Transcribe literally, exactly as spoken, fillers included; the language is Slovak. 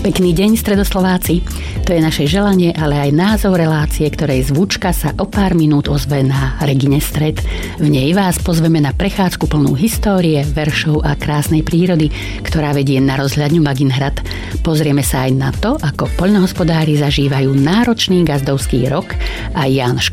Pekný deň, Stredoslováci. To je naše želanie, ale aj názov relácie, ktorej zvučka sa o pár minút ozve na Regine Stred. V nej vás pozveme na prechádzku plnú histórie, veršov a krásnej prírody, ktorá vedie na rozhľadňu Maginhrad. Pozrieme sa aj na to, ako poľnohospodári zažívajú náročný gazdovský rok a Ján